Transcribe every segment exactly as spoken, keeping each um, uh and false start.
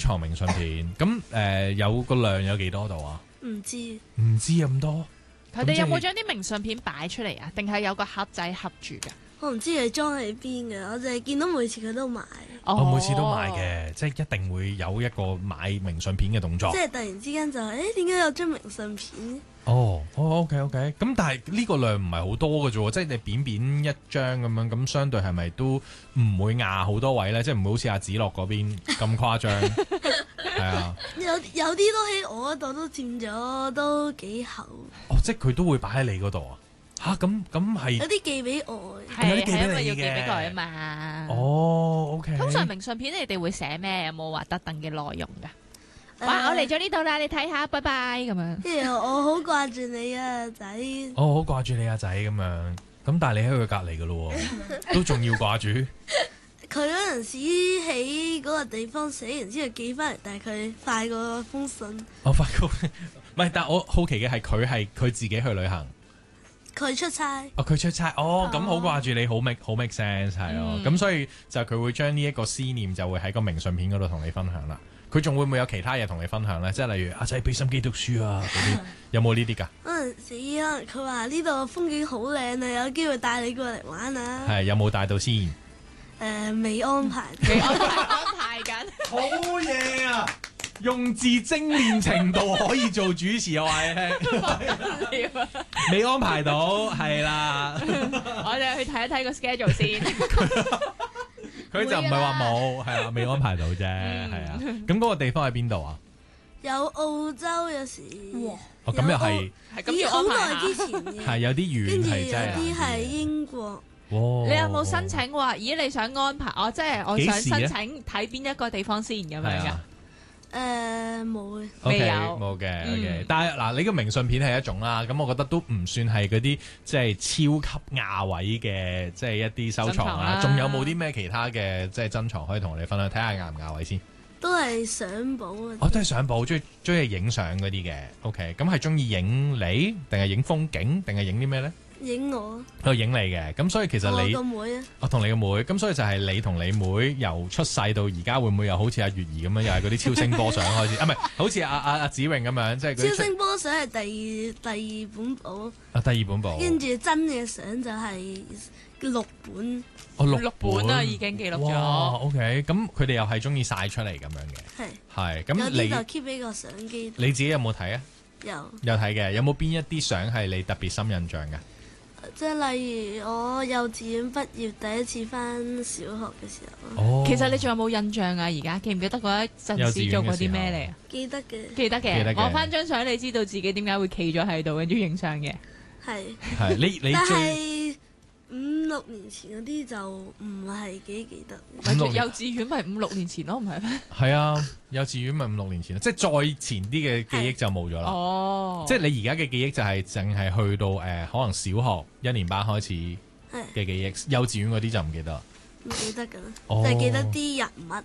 藏明信片，咁誒、呃、有個量有幾多度啊？ 唔知唔知咁多。 佢哋有冇將啲明信片擺出嚟啊？定係有個盒仔合住㗎？ 我唔知佢裝喺邊嘅，我淨係見到每次佢都買， 我、哦、每次都買嘅，即係一定會有一個買明信片嘅動作。 即係突然之間就係、是，誒點解有張明信片？ 哦，哦，OK OK，咁但係呢個量唔係好多嘅啫喎，即係你扁扁一張咁樣，咁相對係咪都唔會壓好多位咧？即係唔會好似阿子樂嗰邊咁誇張？係啊， 有有啲都喺我嗰度都佔咗，都幾厚。 哦，即係佢都會擺喺你嗰度啊？吓，咁咁係有啲寄俾我， 係有啲寄俾係因為你要寄俾佢啊嘅。 嘛。 哦，OK。 通常明信片你哋會寫咩？有冇話特登嘅內容㗎？ 誒哇！我嚟咗呢度啦，你睇下，拜拜咁樣。 跟住我好掛住你啊，仔。 我好掛住你阿仔咁樣，咁但係你喺佢隔離嘅咯喎，都仲要掛住。 佢嗰陣時喺嗰個地方寫完之後寄翻嚟，但係佢快過封信。 我發覺唔係，但係我好奇嘅係佢係佢自己去旅行。 佢出差， 哦，佢出差，哦，咁好掛住你，好 make 好 make sense 係咯，咁、 嗯、 所以就佢會將呢一個思念就會喺個明信片嗰度同你分享啦。佢仲會唔會有其他嘢同你分享咧？即係例如阿仔俾心機讀書啊嗰啲，有冇呢啲㗎？ 嗰陣時可能佢話呢度風景好靚啊，有機會帶你過嚟玩啊。 係有冇帶到先？誒、 呃，未安排， 未安排安排緊。 好嘢啊！用字精煉程度可以做主持，我係未安排到，係啦。 我哋去睇一睇個 schedule 先。 佢就唔係話冇，係啊，未安排到啫，係啊。咁嗰個地方喺邊度啊？ 有澳洲有時， 哦，咁又係， 係咁要安好排下。 耐之前嘅， 係有啲遠， 跟住有係真係啲係英國。 哇！ 你有冇申請話？咦，你想安排？我即係我想幾時呢申請睇邊一個地方先咁樣㗎？ 誒冇嘅， 未有冇嘅嗯 ，OK。但係嗱，你個明信片係一種啦，咁我覺得都唔算係嗰啲即係超級亞位嘅，即係一啲收藏啦。仲有冇啲咩其他嘅即係珍藏可以同我哋分享？睇下亞唔亞位先。 都係相簿啊。 我都係相簿，中意中意影相嗰啲嘅。OK，咁係中意影你，定係影風景，定係影啲咩咧？ 影我， 佢影你嘅，咁所以其實你我個妹啊， 我同你個妹，咁所以就係你同你妹由出世到而家，會唔會又好似阿月兒咁樣，又係嗰啲超聲波相開始？啊，唔係，好似阿阿阿子穎咁樣，即係嗰啲超聲波相係第第二本簿， 啊第二本簿， 跟住真嘅相就係六本， 哦六六本啦，已經記錄哇咗。 ，OK，咁佢哋又係中意晒出嚟咁樣嘅， 係係有咁你啲就 keep 喺個相機度， 你自己有冇睇啊？ 有， 有睇嘅，有冇邊一啲相係你特別深印象㗎？ 即係例如我幼稚園畢業第一次翻小學嘅時候， 哦， 其實你仲有冇印象啊？而家記唔記得嗰一陣時做過啲咩嚟啊？ 記得嘅， 記得嘅， 記得嘅望翻張相，你知道自己點解會企咗喺度跟住影相嘅。 係， 係你你但最係五六年前嗰啲就唔係幾記得。 五六年幼稚園咪五六年前咯，唔係咩？ 係啊，幼稚園咪五六年前，即係再前啲嘅記憶就冇咗啦。 哦， 即係你而家嘅記憶就係淨係去到誒、呃、可能小學一年班開始係嘅記憶，幼稚園嗰啲就唔記得啦。 唔記得㗎啦， 哦就係記得啲人物。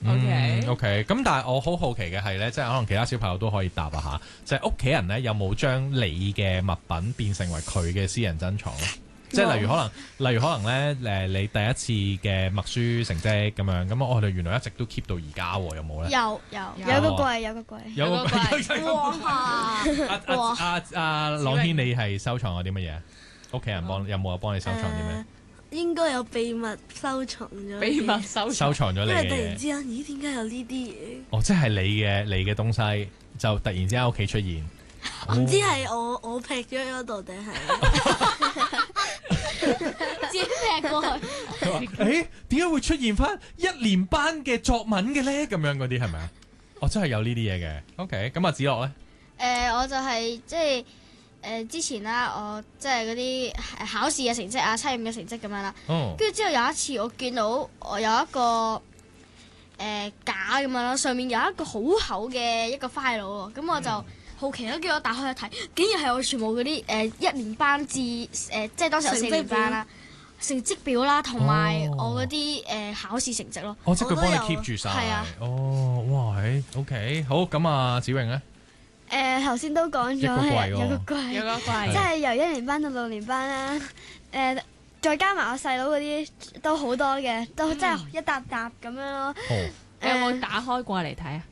OK 嗯、OK，咁但係我好好奇嘅係咧，即係可能其他小朋友都可以答啊下，就係屋企人咧有冇將你嘅物品變成為佢嘅私人珍藏咧？即係例如可能，例如可能咧誒，你第一次嘅默書成績咁樣，咁我哋原來一直都 keep 到而家喎，有冇咧？ 有有有有個櫃，有個櫃。 有個有個櫃有個哇！ 阿阿阿阿朗軒，你係收藏咗啲乜嘢？屋企人幫有冇幫你收藏啲咩？ 誒應該有秘密收藏咗， 秘密收藏。 收藏咗你嘅因為突然之嘢。 間，咦？點解有呢啲嘢？ 哦，即係你嘅你嘅東西就突然之間喺屋企出現。 唔知係我我劈咗喺嗰度定係自己劈過去。 佢話：誒點解會出現翻一年班嘅作文嘅咧？咁樣嗰啲係咪啊？哦，真係有呢啲嘢嘅。OK，咁阿子樂咧？ 誒，我就係即係誒之前啦，我即係嗰啲考試嘅成績啊、測驗嘅成績咁樣啦。 哦， 跟住之後有一次，我見到我有一個誒架咁樣啦，上面有一個好厚嘅一個 file 喎，咁我就好奇啦，跟住我打開一睇，竟然係我全部嗰啲誒一年班至誒，即係當時有四年班啦，成績表啦，同埋我嗰啲誒考試成績咯。 哦，即係佢幫你我都有 keep 住晒。 係啊。 哦，哇，係 OK，好，咁啊，子穎咧？ 誒頭先都講咗一個櫃喎係有個櫃， 有個櫃即係由一年班到六年班啦。誒再加埋我細佬嗰啲都好多嘅，都真係一沓沓咁樣咯。 哦， 你有冇打開過嚟睇啊？